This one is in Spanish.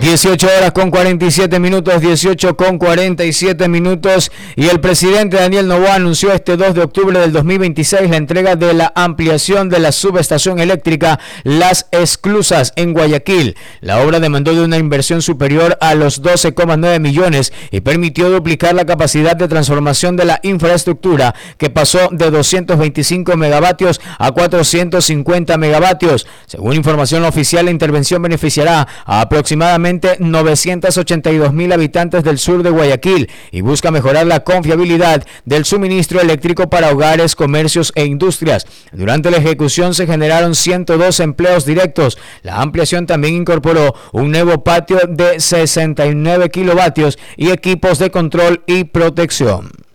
18 horas con 47 minutos, 18 con 47 minutos, y el presidente Daniel Noboa anunció este 2 de octubre del 2026 la entrega de la ampliación de la subestación eléctrica Las Esclusas en Guayaquil. La obra demandó de una inversión superior a los 12,9 millones y permitió duplicar la capacidad de transformación de la infraestructura, que pasó de 225 megavatios a 450 megavatios. Según información oficial, la intervención beneficiará a aproximadamente 982,000 habitantes del sur de Guayaquil y busca mejorar la confiabilidad del suministro eléctrico para hogares, comercios e industrias. Durante la ejecución se generaron 102 empleos directos. La ampliación también incorporó un nuevo patio de 69 kilovatios y equipos de control y protección.